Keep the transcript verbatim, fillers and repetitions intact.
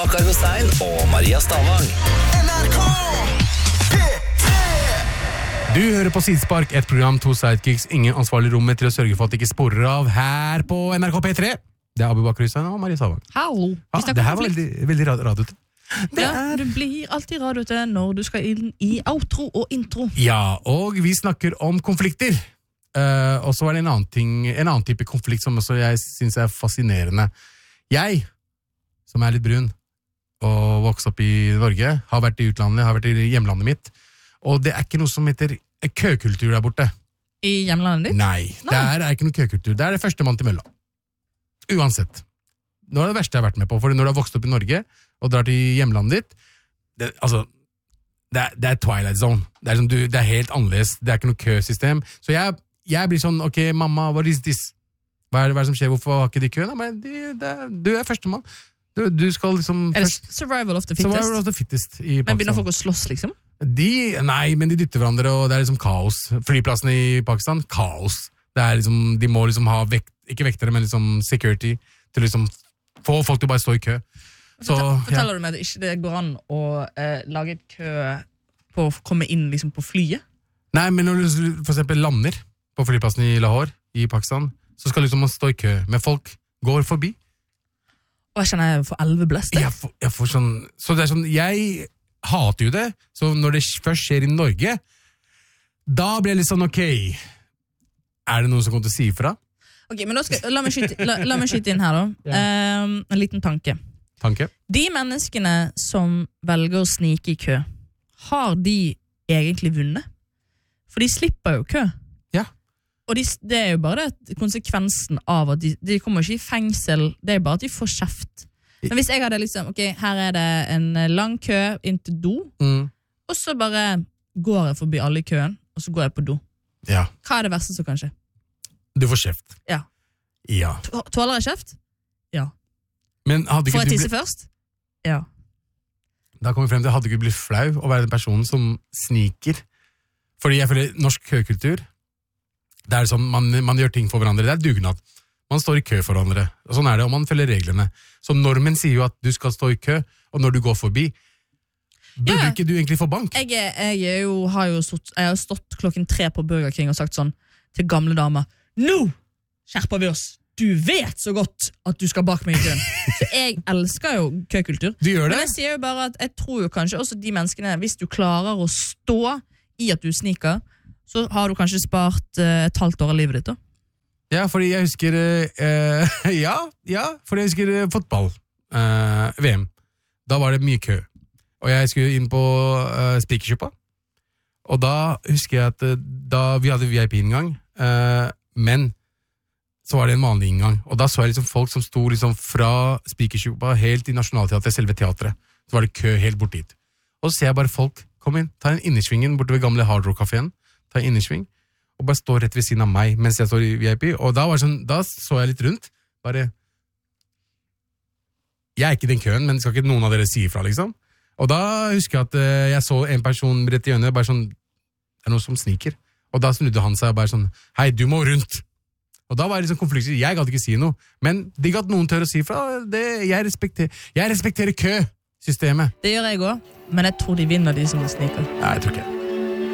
Akar Hussein og Maria Stavang. N R K P tre. Du hører på Sidespark, et program, to sidekicks, ingen ansvarlig rommet til å sørge for at det ikke sporer av her på N R K P tre. Det er Abu Bakar Hussein og Maria Stavang. Hallo. Ah, det her var veldig, veldig rad- radiote. Det Ja, er... du blir alltid radiote når du skal inn i outro og intro. Ja, og vi snakker om konflikter. Uh, og så var det en annen ting, en annen type konflikt som også jeg synes er fascinerende. Jeg, som er litt brun, og vokst opp i Norge, har vært i utlandet, har vært i hjemlandet mitt, og det er ikke noe som heter køkultur der borte. I hjemlandet ditt? Nei, det er, er ikke noe køkultur. Det er det første mann til mølla. Uansett. Nå er det verste jeg har vært med på, for når du har vokst opp i Norge, og drar til hjemlandet ditt, det, altså, det er, det er Twilight Zone. Det er, liksom, du, det er helt annerledes. Det er ikke noe køsystem. Så jeg, jeg blir sånn, ok, mamma, what is this? Hva er det, hva er det som skjer? Hvorfor har ikke de kø? Nei, men de, det, du er førstemann. Du, du skal liksom... Er det survival of the fittest? Survival of the fittest i Pakistan. Men begynner folk å slåss, liksom? De, nei, men de dytter hverandre, og det er liksom kaos. Flyplassen i Pakistan, kaos. Det er liksom, de må liksom ha, vekt, ikke vektere, men liksom security, til liksom få folk til å bare stå i kø. Så, Forteller ja. du meg at ikke det går an å eh, lage et kø på å komme inn liksom, på flyet? Nei, men når du for eksempel lander på flyplassen i Lahore, i Pakistan, så skal liksom man stå i kø, men folk går forbi. Og jeg kjenner jeg får elveblest. Jeg får, jeg får sånn, så det er sånn, jeg hater jo det, så når det først skjer i Norge, da blir jeg litt sånn, ok, er det noen som kommer til å si ifra? Ok, men da skal, la, meg skyte, la, la meg skyte inn her da. Ja. Um, en liten tanke. Tanke? De menneskene som velger å snike i kø, har de egentlig vunnet? For de slipper jo kø. Ja. Og de, det er jo bare det, konsekvensen av at de, de kommer ikke i fengsel, det er bare at de får kjeft. Men hvis jeg hadde liksom, ok, her er det en lang kø inn til do, Mm. og så bare går jeg forbi alle i køen, og så går jeg på do. Ja. Hva er det verste som kan skje? Du får kjeft. Ja. Ja. Tå- Tåler jeg kjeft? Ja. Men hadde ikke Får jeg du tisse blitt, først? Ja. da kommer vi frem til, hadde ikke du blitt flau å være den personen som sniker? Fordi jeg føler norsk køkultur, det er sånn, man, man gjør ting for hverandre, det er dugnad. Man står i kø for hverandre, og sånn er det, og man følger reglene. Så normen sier jo at du skal stå i kø, og når du går forbi, burde Ja. ikke du egentlig få bank? Jeg, er- jeg, er jo, har jo stått, jeg har stått klokken tre på Burger King og sagt sånn til gamle damer, nå skjerper vi oss, du vet så godt at du skal bak meg i køen. Så jeg elsker jo køkultur. Du gjør Men det? jeg sier jo bare at jeg tror jo kanskje også de menneskene, hvis du klarer å stå i at du sniker, så har du kanskje spart eh, et halvt år av livet ditt da. Ja, fordi jeg husker, eh, ja, ja, fordi jeg husker eh, fotball, eh, V M. Da var det mye kø. Og jeg skulle inn på eh, Spikersuppa, og da husker jeg at eh, da vi hadde V I P-inngang, eh, men så var det en vanlig inngang, og da så jeg liksom folk som sto liksom fra Spikersuppa helt i Nationalteatret, selve teatret. Så var det kø helt bort dit. Og så ser jeg bare folk, kom inn, ta en innersvingen borte ved gamle Hard Rock-kaféen, ta en innersving, og bare stå rett ved siden av meg mens jeg står i V I P, og da, var det sånn, da så jeg litt rundt, bare, jeg er ikke i den køen, men skal ikke noen av dere si ifra, liksom? Og da husker jeg at uh, jeg så en person rett i øynene, bare sånn, det er noen som sniker, og da snudde han seg og bare sånn, hei, du må rundt! Og da var det liksom konflikt, jeg gadd ikke si noe, men de gadd noen tør å si ifra, det, jeg, respekter, jeg respekterer kø-systemet. Det gjør jeg også, men jeg tror de vinner de som sniker. Nei, jeg tror ikke.